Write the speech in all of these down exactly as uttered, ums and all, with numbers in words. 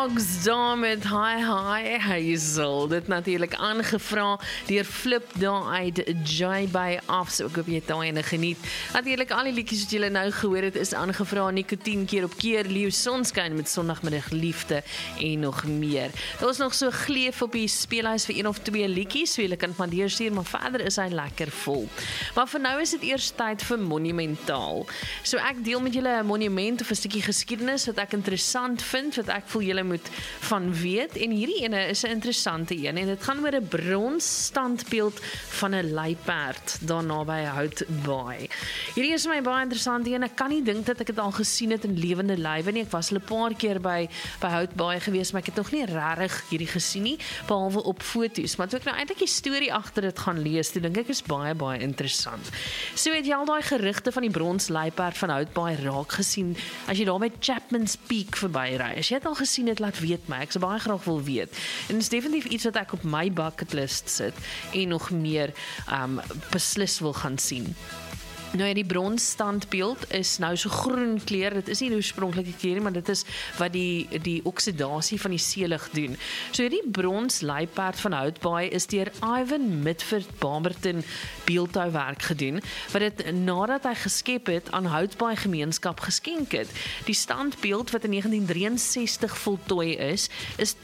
Dogs daar met Hi Hi Hazel. Dit natuurlik aangevra deur Flip daar uit J by af. So ek hoop jy het daai geniet. Natuurlik al die liedjies wat julle nou gehoor het is aangevra Nicotine keer op keer, Leo Sonskyn met Sondagmiddag Liefde en nog meer. Daar is nog so gleef op die speelhuis vir een of twee liedjies, so julle kan van deurstuur, maar verder is hy lekker vol. Maar vir nou is dit eers tyd vir Monumentaal. So ek deel met julle 'n monument of 'n stukkie geskiedenis wat ek interessant vind, wat ek voel julle moet van weet, en hierdie ene is 'n interessante een, en dit gaan oor 'n brons standbeeld van 'n luiperd daar naby Houtbaai. Hierdie is my baie interessant een, ek kan nie dink dat ek dit al gesien het in lewende lywe nie, ek was al 'n paar keer by, by Houtbaai gewees, maar ek het nog nie regtig hierdie gesien nie, behalwe op foto's, maar toe ek nou eintlik die storie agter dit gaan lees, toe dink ek is baie, baie interessant. So het jy al daai gerugte van die brons luiperd van Houtbaai raak gesien, as jy daar by Chapman's Peak verby ry, as jy dit al gesien het, laat weet my, ek sal baie graag wil weet. En dit is definitief iets wat ek op my bucketlist sit, en nog meer um, beslis wil gaan sien. Nou ja, die brons standbeeld is nou so groen kleur, dit is nie die oorspronklike kleur, maar dit is wat die, die oksidasie van die seelig doen. So hierdie brons luiperd van Houtbaai is deur Ivan Mitford Barberton beeldhouwerk gedoen, wat dit nadat hy geskep het aan Houtbaai gemeenskap geskenk het. Die standbeeld wat in negentien drieënsestig voltooi is, is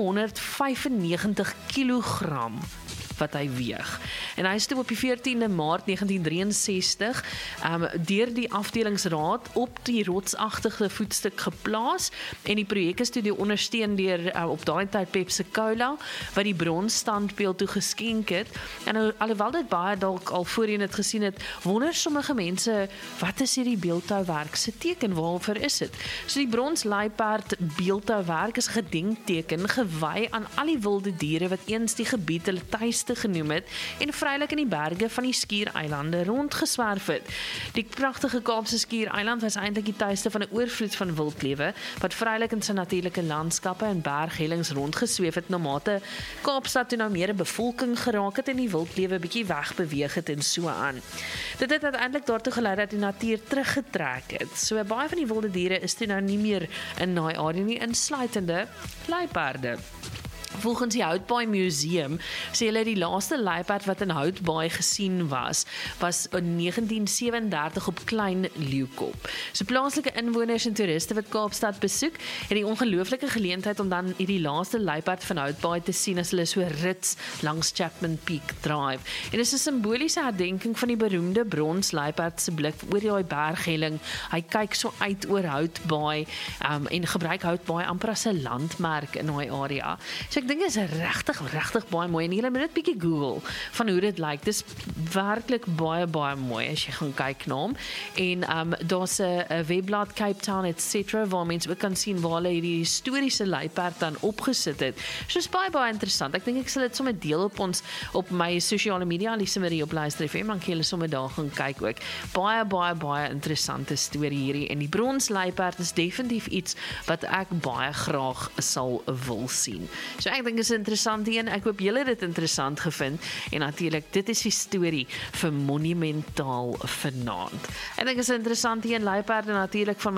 tweehonderdvyfennegentig kilogram wat hy weeg. En hy is toe op die veertiende Maart negentien drieënsestig um, deur die afdelingsraad op die rotsagtige voetstuk geplaas, en die projek is toe die ondersteun deur uh, op daai tyd Pepsi-Cola, wat die brons standbeeld toe geskenk het. En al, alhoewel dit baie dalk al voorheen het gesien het, wonder sommige mense, wat is hierdie beeldhouwerk se teken, waarvoor is dit? So die brons luiperd beeldhouwerk is gedenkteken, gewy aan al die wilde diere wat eens die gebied hulle tuiste genoem het, en vrylik in die berge van die Skiereilande rondgeswerf het. Die pragtige Kaapse Skiereiland was eintlik die tuiste van 'n oorvloed van wildlewe, wat vrylik in sy natuurlike landskappe en berghellings rondgesweef het, naarmate Kaapstad toe nou meer 'n bevolking geraak het en die wildlewe bietjie wegbeweeg het en so aan. Dit het uiteindelik daartoe gelei dat die natuur teruggetrek het. So baie van die wilde diere is toe nou nie meer in daai area nie, insluitende luiperde. Volgens die Houtbaai Museum sê hulle die laaste luiperd wat in Houtbaai gesien was, was in negentien sewendertig op Klein Leeukop. So plaaslike inwoners en toeriste wat Kaapstad besoek, het die ongelooflike geleentheid om dan hierdie laaste luiperd van Houtbaai te sien as hulle so rits langs Chapman Peak Drive. En dit is 'n simboliese herdenking van die beroemde brons luiperd se blik oor die berghelling. Hy kyk so uit oor Houtbaai um, en gebruik Houtbaai amper as 'n landmerk in daai area. So ek dink dit is regtig, regtig baie mooi, en julle moet net bietjie Google van hoe dit lyk. Dis werklik baie, baie mooi as jy gaan kyk na hom. En um, daar's 'n webblad Cape Town et cetera waar mense ook kan sien waar hulle hierdie historiese luiperd dan opgesit het. So is baie, baie interessant. Ek dink ek sal dit sommer deel op ons, op my sosiale media, Lise Marie op Luister F M, dan kan julle sommer daar gaan kyk ook. Baie, baie, baie interessante storie hierdie, en die brons luiperd is definitief iets wat ek baie graag sal wil sien. So ek dink dit is interessant een, ek hoop julle dit interessant gevind, en natuurlik, dit is die storie vir Monumentaal vanaand. Ek dink dit is interessant een, luiperde natuurlik van